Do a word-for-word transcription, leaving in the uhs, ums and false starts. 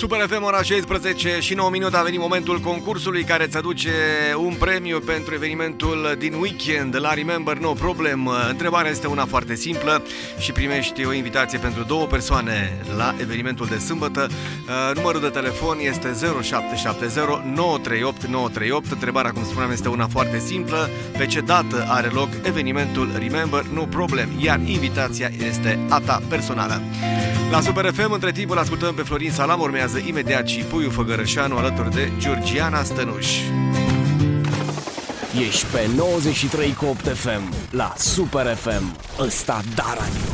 Super F M, ora șaisprezece și nouă minute, a venit momentul concursului care îți aduce un premiu pentru evenimentul din weekend la Remember No Problem. Întrebarea este una foarte simplă și primești o invitație pentru două persoane la evenimentul de sâmbătă. Numărul de telefon este zero șapte șapte zero nouă trei opt nouă trei opt. Întrebarea, cum spuneam, este una foarte simplă. Pe ce dată are loc evenimentul Remember No Problem? Iar invitația este a ta personală. La Super F M, între timp, îl ascultăm pe Florin Salam, urmează imediat și Puiu Făgărășanu alături de Georgiana Stănuș. Ești pe nouăzeci și trei virgulă opt F M la Super F M. Ăsta da radio.